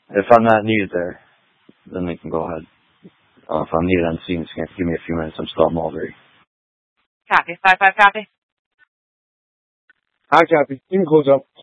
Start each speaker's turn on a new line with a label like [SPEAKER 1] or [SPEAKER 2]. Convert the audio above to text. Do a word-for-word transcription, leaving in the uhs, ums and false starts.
[SPEAKER 1] If I'm not needed there, then we can go ahead. Uh, if I'm needed on scene, just give me a few minutes. I'm still at Mulberry.
[SPEAKER 2] Copy. five five copy.
[SPEAKER 3] I copy. You can close up.